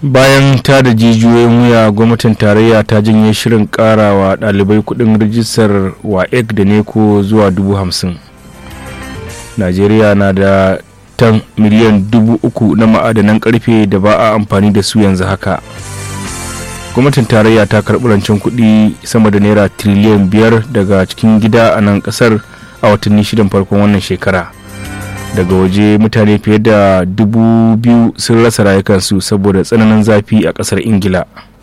bayan ta da jijiyoyin wuya, gwamnatin tarayya ta janye shirin karawa ɗalibai kuɗin rijistar waec da neko zuwa 50,000. Najeriya na da tan miliyan 3,000 na ma'adanan karfe da ba a amfani da su yanzu haka. Gwamnatin tarayya ta karɓi rancen kuɗi sama da naira tiriliyan 5 daga cikin gida a nan ƙasar a watanni shidan farkon wannan shekara. Daga waje mutane fiye da 2,000 sun rasa rayukansu saboda tsananin zafi a ƙasar Ingila.